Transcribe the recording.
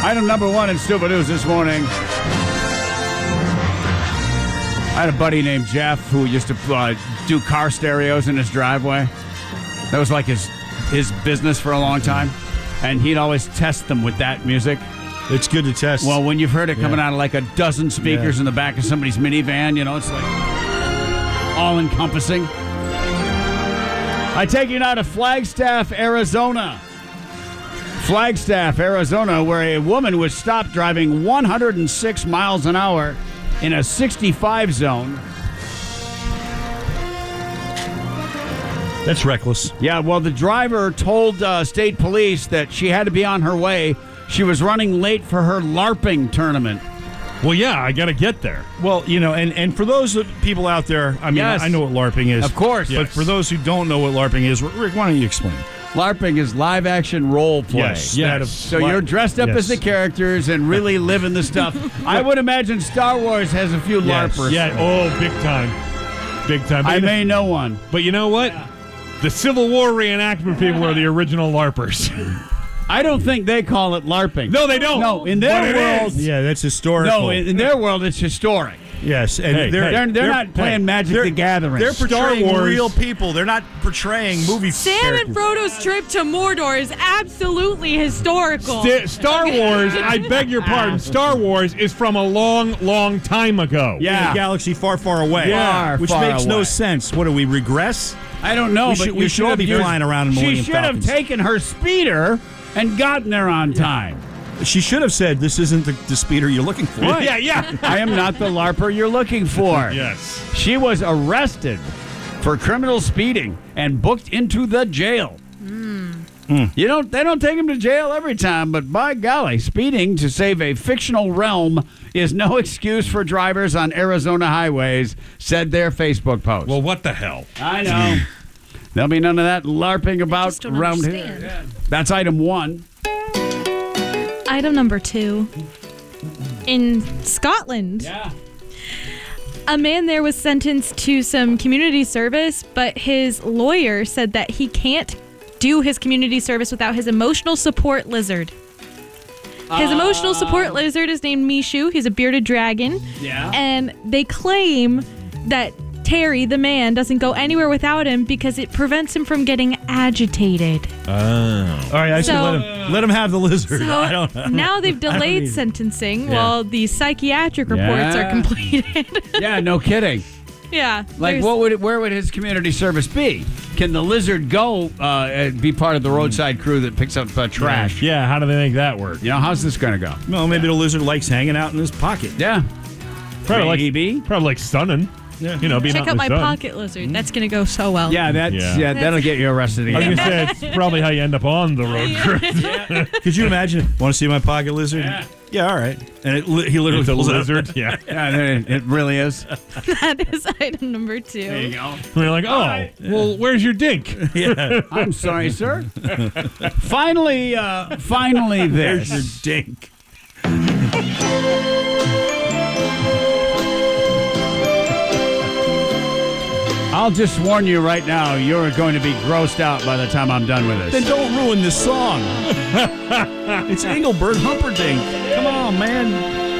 Item number one in Stupid News this morning. I had a buddy named Jeff who used to do car stereos in his driveway. That was like his business for a long time. And he'd always test them with that music. It's good to test. Well, when you've heard it coming out of like a dozen speakers in the back of somebody's minivan, it's like all-encompassing. I take you now to Flagstaff, Arizona. Flagstaff, Arizona, where a woman was stopped driving 106 miles an hour in a 65 zone. That's reckless. Yeah, well, the driver told state police that she had to be on her way. She was running late for her LARPing tournament. Well, yeah, I got to get there. Well, and for those people out there, I mean, Yes. I know what LARPing is. Of course. But for those who don't know what LARPing is, Rick, why don't you explain? LARPing is live-action role play. Yes. So you're dressed up as the characters and really living the stuff. I would imagine Star Wars has a few LARPers. Yeah, oh, big time. Big time. I may know one. But you know what? The Civil War reenactment people are the original LARPers. I don't think they call it LARPing. No, they don't. No, in their world. Yeah, that's historical. No, in their world, it's historic. Yes, and They're not playing Magic the Gathering. They're portraying Star Wars. real people. They're not portraying movie Sam characters. and Frodo's trip to Mordor is absolutely historical. Star Wars, I beg your pardon, Star Wars is from a long, long time ago. In a galaxy far, far away. Yeah. Which Far makes no away. sense. What do we regress? I don't know, We but should- we you should all have be used- flying around in She Millennium should have Falcons. taken her speeder and gotten there on time. She should have said, "This isn't the speeder you're looking for." Right. Yeah. I am not the LARPer you're looking for. Yes. She was arrested for criminal speeding and booked into the jail. They don't take him to jail every time, but by golly, speeding to save a fictional realm is no excuse for drivers on Arizona highways, said their Facebook post. Well, what the hell? I know. There'll be none of that LARPing about just don't around understand. here. That's item one. Item number 2. In Scotland, Yeah. a man there was sentenced to some community service, but his lawyer said that he can't do his community service without his emotional support lizard. His emotional support lizard is named Mishu. He's a bearded dragon. Yeah. And they claim that Terry, the man, doesn't go anywhere without him because it prevents him from getting agitated. All right, I should So- let him have the lizard. So I don't know. now they've delayed either. sentencing while the psychiatric reports are Yeah. completed. Yeah, no kidding. Yeah. Like, there's- where would his community service be? Can the lizard go and be part of the roadside crew that picks up trash? Yeah, how do they make that work? How's this going to go? Well, maybe the lizard likes hanging out in his pocket. Yeah. Probably like stunning. Yeah. Being Check out out in my the sun. pocket lizard. That's going to go so well. Yeah, that'll get you arrested I was again. going to say, it's probably how you end up on the road trip. Could you imagine? Want to see my pocket lizard? Yeah, all right. And he literally It's a pulls it out. lizard. Yeah. Yeah, it really is. That is item number 2. go. We're like, oh, well, where's your dink? I'm sorry, sir. Finally There's your this. dink. I'll just warn you right now, you're going to be grossed out by the time I'm done with Then this. don't ruin this song. It's Engelbert Humperdinck. Come on, man.